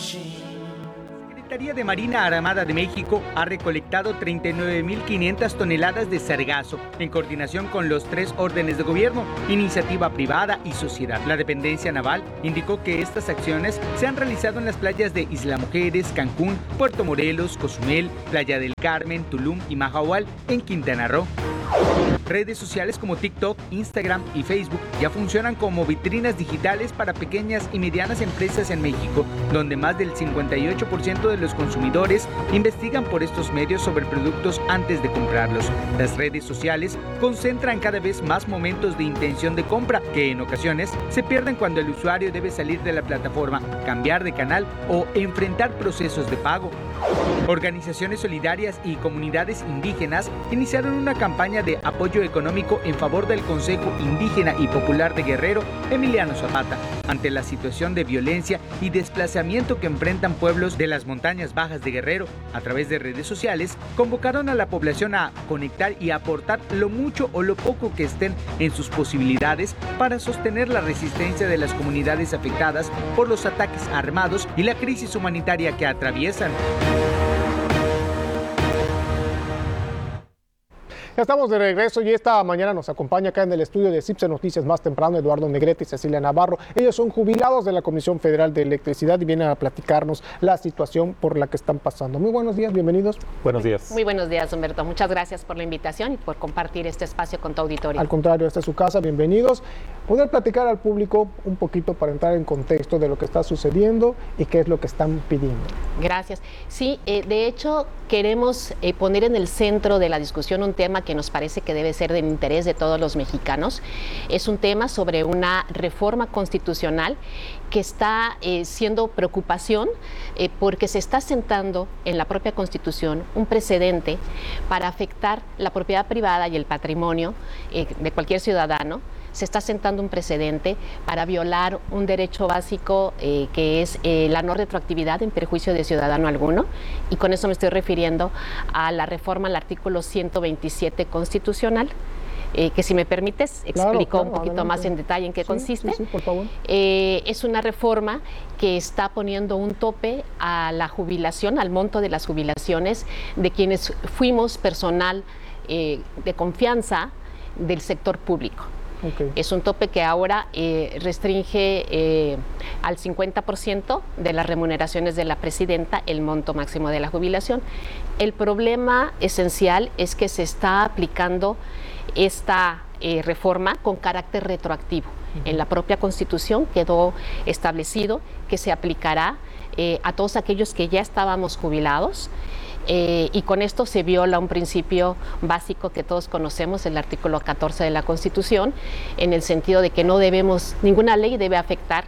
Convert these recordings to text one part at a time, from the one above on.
La Secretaría de Marina Armada de México ha recolectado 39.500 toneladas de sargazo en coordinación con los 3 órdenes de gobierno, iniciativa privada y sociedad. La dependencia naval indicó que estas acciones se han realizado en las playas de Isla Mujeres, Cancún, Puerto Morelos, Cozumel, Playa del Carmen, Tulum y Mahahual en Quintana Roo. Redes sociales como TikTok, Instagram y Facebook ya funcionan como vitrinas digitales para pequeñas y medianas empresas en México, donde más del 58% de los consumidores investigan por estos medios sobre productos antes de comprarlos. Las redes sociales concentran cada vez más momentos de intención de compra, que en ocasiones se pierden cuando el usuario debe salir de la plataforma, cambiar de canal o enfrentar procesos de pago. Organizaciones solidarias y comunidades indígenas iniciaron una campaña de apoyo económico en favor del Consejo Indígena y Popular de Guerrero, Emiliano Zapata, ante la situación de violencia y desplazamiento que enfrentan pueblos de las montañas bajas de Guerrero. A través de redes sociales, convocaron a la población a conectar y aportar lo mucho o lo poco que estén en sus posibilidades para sostener la resistencia de las comunidades afectadas por los ataques armados y la crisis humanitaria que atraviesan. Ya estamos de regreso y esta mañana nos acompaña acá en el estudio de CIPSE Noticias más temprano Eduardo Negrete y Cecilia Navarro. Ellos son jubilados de la Comisión Federal de Electricidad y vienen a platicarnos la situación por la que están pasando. Muy buenos días, bienvenidos. Buenos días. Muy buenos días, Humberto. Muchas gracias por la invitación y por compartir este espacio con tu auditorio. Al contrario, esta es su casa, bienvenidos. Poder platicar al público un poquito para entrar en contexto de lo que está sucediendo y qué es lo que están pidiendo. Gracias. Sí, de hecho, queremos poner en el centro de la discusión un tema que nos parece que debe ser del interés de todos los mexicanos. Es un tema sobre una reforma constitucional que está siendo preocupación porque se está sentando en la propia Constitución un precedente para afectar la propiedad privada y el patrimonio de cualquier ciudadano. Se está sentando un precedente para violar un derecho básico que es la no retroactividad en perjuicio de ciudadano alguno, y con eso me estoy refiriendo a la reforma al artículo 127 constitucional, que si me permites explico un poquito adelante. Más en detalle en qué consiste. Sí, por favor. Es una reforma que está poniendo un tope a la jubilación, al monto de las jubilaciones de quienes fuimos personal de confianza del sector público. Okay. Es un tope que ahora restringe al 50% de las remuneraciones de la presidenta el monto máximo de la jubilación. El problema esencial es que se está aplicando esta reforma con carácter retroactivo. En la propia Constitución quedó establecido que se aplicará a todos aquellos que ya estábamos jubilados. Y con esto se viola un principio básico que todos conocemos, el artículo 14 de la Constitución, en el sentido de que ninguna ley debe afectar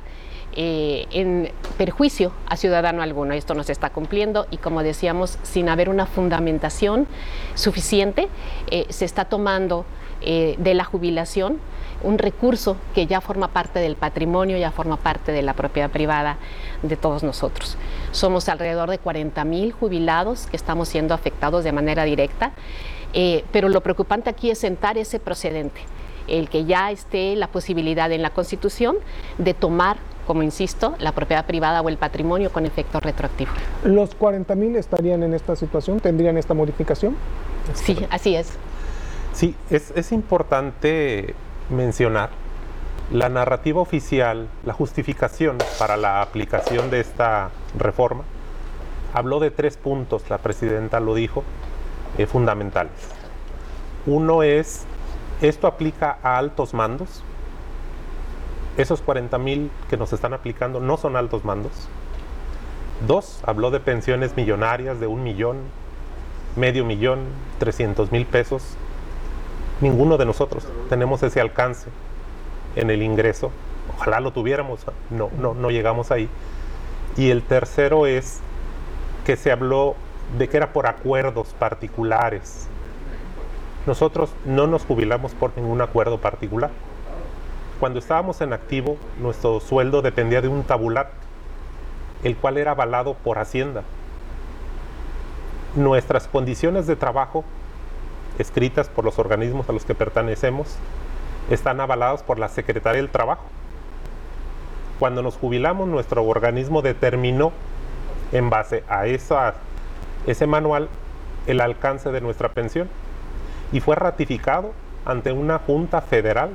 en perjuicio a ciudadano alguno. Esto no se está cumpliendo y, como decíamos, sin haber una fundamentación suficiente, se está tomando de la jubilación un recurso que ya forma parte del patrimonio, ya forma parte de la propiedad privada de todos nosotros. Somos alrededor de 40,000 jubilados que estamos siendo afectados de manera directa, pero lo preocupante aquí es sentar ese precedente, el que ya esté la posibilidad en la Constitución de tomar, como insisto, la propiedad privada o el patrimonio con efecto retroactivo. ¿Los 40,000 estarían en esta situación? ¿Tendrían esta modificación? Sí, así es. Sí, es importante mencionar la narrativa oficial, la justificación para la aplicación de esta reforma. Habló de 3 puntos, la presidenta lo dijo, fundamentales. Uno es, esto aplica a altos mandos. Esos 40,000 que nos están aplicando no son altos mandos. 2, habló de pensiones millonarias de 1 millón, medio millón, 300,000 pesos. Ninguno de nosotros tenemos ese alcance en el ingreso. Ojalá lo tuviéramos, no llegamos ahí. Y el tercero es que se habló de que era por acuerdos particulares. Nosotros no nos jubilamos por ningún acuerdo particular. Cuando estábamos en activo, nuestro sueldo dependía de un tabular, el cual era avalado por Hacienda. Nuestras condiciones de trabajo, escritas por los organismos a los que pertenecemos, están avalados por la Secretaría del Trabajo. Cuando nos jubilamos, nuestro organismo determinó en base a ese manual el alcance de nuestra pensión, y fue ratificado ante una junta federal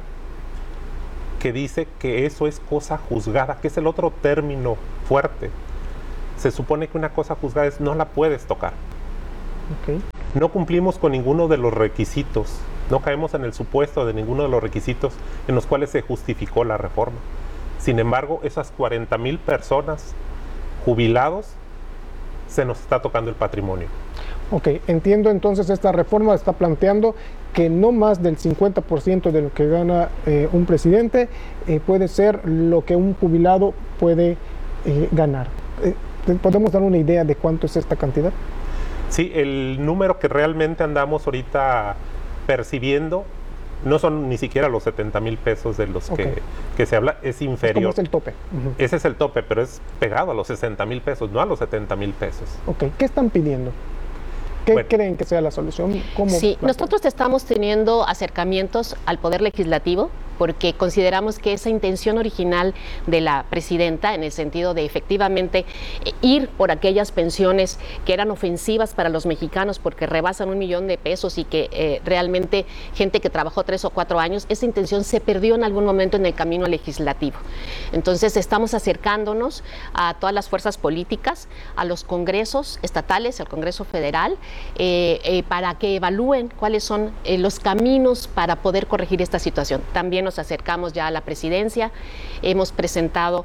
que dice que eso es cosa juzgada, que es el otro término fuerte. Se supone que una cosa juzgada es no la puedes tocar. Okay. No cumplimos con ninguno de los requisitos, no caemos en el supuesto de ninguno de los requisitos en los cuales se justificó la reforma. Sin embargo, esas 40,000 personas jubilados se nos está tocando el patrimonio. Ok, entiendo entonces esta reforma está planteando que no más del 50% de lo que gana un presidente puede ser lo que un jubilado puede ganar. ¿Podemos dar una idea de cuánto es esta cantidad? Sí, el número que realmente andamos ahorita percibiendo no son ni siquiera los 70,000 pesos de los que se habla, es inferior. ¿Cómo es el tope? Ese es el tope, pero es pegado a los 60,000 pesos, no a los 70,000 pesos. Ok, ¿qué están pidiendo? ¿Qué creen que sea la solución? Sí, nosotros estamos teniendo acercamientos al Poder Legislativo porque consideramos que esa intención original de la presidenta, en el sentido de efectivamente ir por aquellas pensiones que eran ofensivas para los mexicanos porque rebasan $1,000,000 y que realmente gente que trabajó 3 o 4 años, esa intención se perdió en algún momento en el camino legislativo. Entonces estamos acercándonos a todas las fuerzas políticas, a los congresos estatales, al Congreso Federal, para que evalúen cuáles son los caminos para poder corregir esta situación. También nos acercamos ya a la presidencia, hemos presentado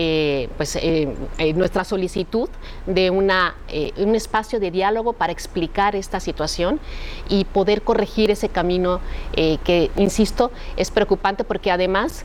nuestra solicitud de un espacio de diálogo para explicar esta situación y poder corregir ese camino que, insisto, es preocupante porque además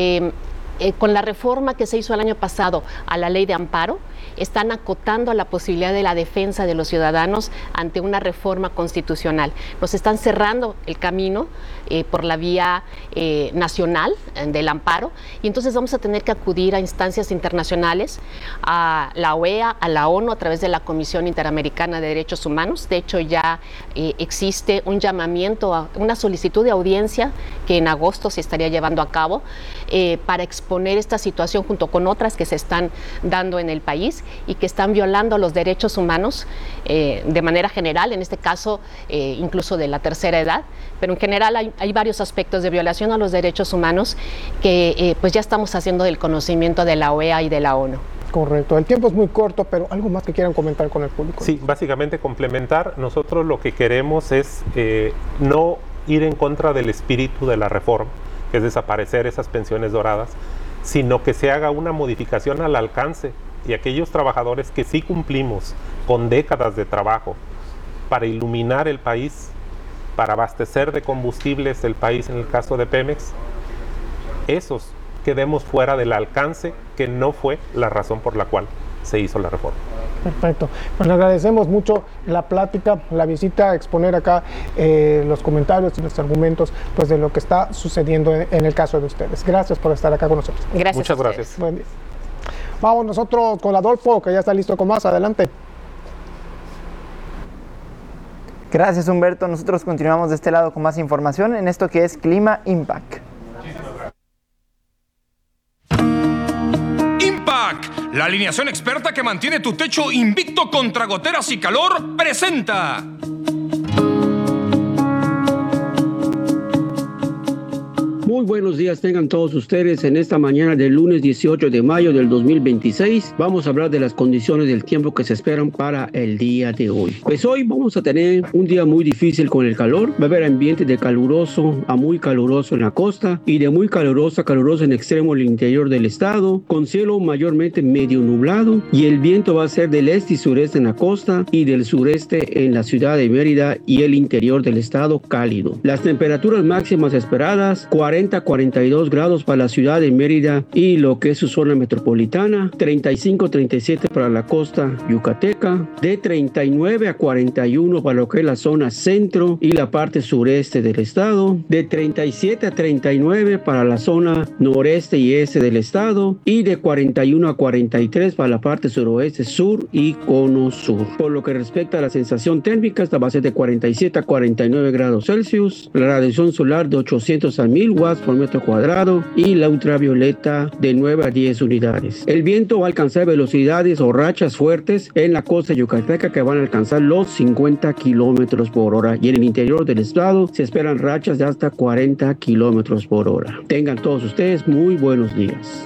con la reforma que se hizo el año pasado a la ley de amparo, están acotando la posibilidad de la defensa de los ciudadanos ante una reforma constitucional. Nos están cerrando el camino por la vía nacional del amparo y entonces vamos a tener que acudir a instancias internacionales, a la OEA, a la ONU a través de la Comisión Interamericana de Derechos Humanos. De hecho, ya existe un llamamiento, una solicitud de audiencia que en agosto se estaría llevando a cabo para exponer esta situación junto con otras que se están dando en el país y que están violando los derechos humanos de manera general, en este caso incluso de la tercera edad, pero en general hay varios aspectos de violación a los derechos humanos que pues ya estamos haciendo del conocimiento de la OEA y de la ONU. Correcto, el tiempo es muy corto, pero algo más que quieran comentar con el público. Sí, básicamente complementar, nosotros lo que queremos es no ir en contra del espíritu de la reforma, que es desaparecer esas pensiones doradas, sino que se haga una modificación al alcance y aquellos trabajadores que sí cumplimos con décadas de trabajo para iluminar el país, para abastecer de combustibles el país en el caso de Pemex, esos quedemos fuera del alcance que no fue la razón por la cual se hizo la reforma. Perfecto, pues le agradecemos mucho la plática, la visita, exponer acá los comentarios y los argumentos pues de lo que está sucediendo en el caso de ustedes. Gracias por estar acá con nosotros. Gracias. Muchas gracias. Buen día. Vamos nosotros con Adolfo, que ya está listo con más. Adelante. Gracias, Humberto. Nosotros continuamos de este lado con más información en esto que es Clima Impact. Impact, la alineación experta que mantiene tu techo invicto contra goteras y calor, presenta. Muy buenos días tengan todos ustedes en esta mañana del lunes 18 de mayo del 2026. Vamos a hablar de las condiciones del tiempo que se esperan para el día de hoy. Pues hoy vamos a tener un día muy difícil con el calor. Va a haber ambiente de caluroso a muy caluroso en la costa y de muy caluroso a caluroso en extremo el interior del estado, con cielo mayormente medio nublado, y el viento va a ser del este y sureste en la costa y del sureste en la ciudad de Mérida y el interior del estado cálido. Las temperaturas máximas esperadas 40-42 grados para la ciudad de Mérida y lo que es su zona metropolitana, 35-37 para la costa yucateca, de 39 a 41 para lo que es la zona centro y la parte sureste del estado, de 37 a 39 para la zona noreste y este del estado, y de 41 a 43 para la parte suroeste, sur y cono sur. Por lo que respecta a la sensación térmica, esta va a ser de 47 a 49 grados Celsius, la radiación solar de 800 a 1000 watts por metro cuadrado y la ultravioleta de 9 a 10 unidades. El viento va a alcanzar velocidades o rachas fuertes en la costa yucateca que van a alcanzar los 50 kilómetros por hora, y en el interior del estado se esperan rachas de hasta 40 kilómetros por hora. Tengan todos ustedes muy buenos días.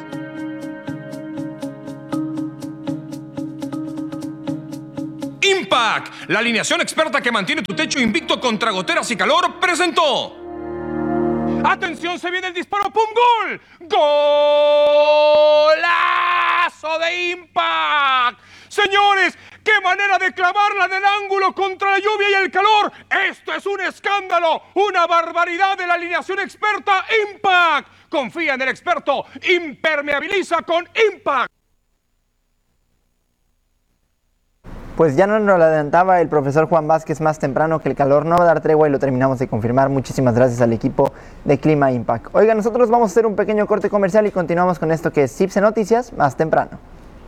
Impact, la alineación experta que mantiene tu techo invicto contra goteras y calor, presentó. ¡Atención! Se viene el disparo. ¡Pum! ¡Gol! ¡Golazo de Impact! Señores, ¡qué manera de clavarla del ángulo contra la lluvia y el calor! ¡Esto es un escándalo! ¡Una barbaridad de la alineación experta Impact! Confía en el experto. Impermeabiliza con Impact. Pues ya nos lo adelantaba el profesor Juan Vázquez más temprano, que el calor no va a dar tregua, y lo terminamos de confirmar. Muchísimas gracias al equipo de Clima Impact. Oiga, nosotros vamos a hacer un pequeño corte comercial y continuamos con esto que es CIPSE Noticias más temprano.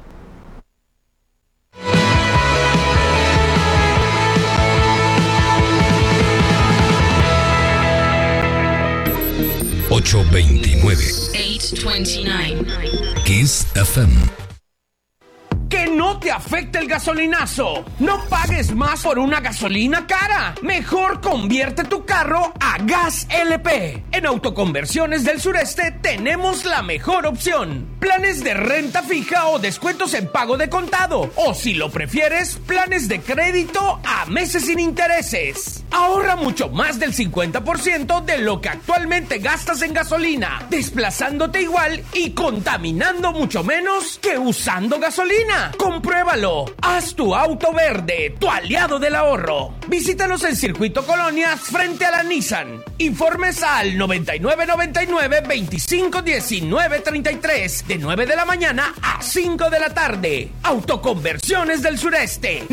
$8.29 Kiss FM. Que no te afecte el gasolinazo. No pagues más por una gasolina cara. Mejor convierte tu carro a Gas LP. En Autoconversiones del Sureste tenemos la mejor opción. Planes de renta fija o descuentos en pago de contado. O si lo prefieres, planes de crédito a meses sin intereses. Ahorra mucho más del 50% de lo que actualmente gastas en gasolina, desplazándote igual y contaminando mucho menos que usando gasolina. Compruébalo. Haz tu auto verde, tu aliado del ahorro. Visítanos en Circuito Colonias frente a la Nissan. Informes al 9999-251933 de 9 de la mañana a 5 de la tarde. Autoconversiones del Sureste.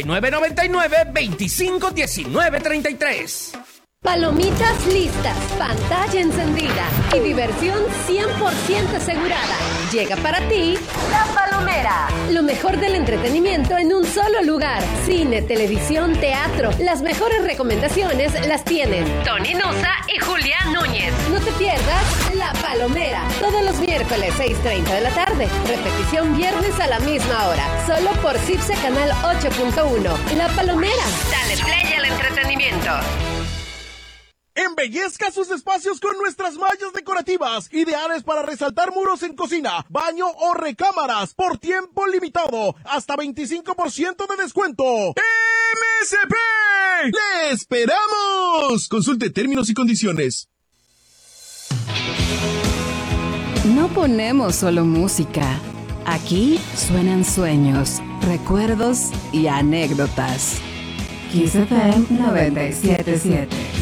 9999-251933. Palomitas listas, pantalla encendida y diversión 100% asegurada. Llega para ti La Palomera. Lo mejor del entretenimiento en un solo lugar. Cine, televisión, teatro. Las mejores recomendaciones las tienen Tony Nusa y Julián Núñez. No te pierdas La Palomera. Todos los miércoles 6:30 de la tarde. Repetición viernes a la misma hora. Solo por CIPSE Canal 8.1. La Palomera. Dale play al entretenimiento. Embellezca sus espacios con nuestras mallas decorativas, ideales para resaltar muros en cocina, baño o recámaras, por tiempo limitado, hasta 25% de descuento. ¡MSP! ¡Le esperamos! Consulte términos y condiciones. No ponemos solo música. Aquí suenan sueños, recuerdos y anécdotas. Kiss FM 97.7.